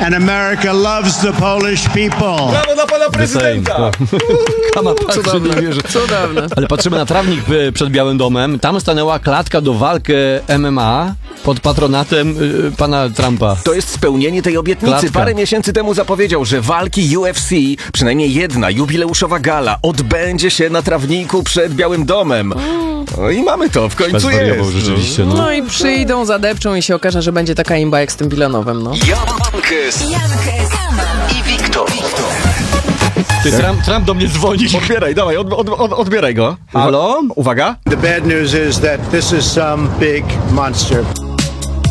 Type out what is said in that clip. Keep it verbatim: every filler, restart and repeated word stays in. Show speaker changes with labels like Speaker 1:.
Speaker 1: and America loves the Polish people.
Speaker 2: Brawo dla pana prezydenta!
Speaker 3: Kama patrzy, nie wierzy.
Speaker 4: Cudowne.
Speaker 3: Ale patrzymy na trawnik y, przed Białym Domem. Tam stanęła klatka do walki M M A pod patronatem y, pana Trumpa.
Speaker 2: To jest spełnienie tej obietnicy.
Speaker 3: Klatka.
Speaker 2: Parę miesięcy temu zapowiedział, że walki U F C, przynajmniej jedna jubileuszowa gala, odbędzie się na trawniku przed Białym Domem. No i mamy to, w końcu
Speaker 3: Zwariował
Speaker 2: jest.
Speaker 3: rzeczywiście, no.
Speaker 4: No i przyjdą, zadepczą i się okaże, że będzie taka imba jak z tym Wilanowem, no.
Speaker 2: Jankes i Wiktor.
Speaker 3: Ty, Trump, Trump do mnie dzwoni.
Speaker 2: Odbieraj, dawaj, od, od, od, odbieraj go.
Speaker 3: Halo?
Speaker 2: Uwaga.
Speaker 1: The bad news is that this is some big monster.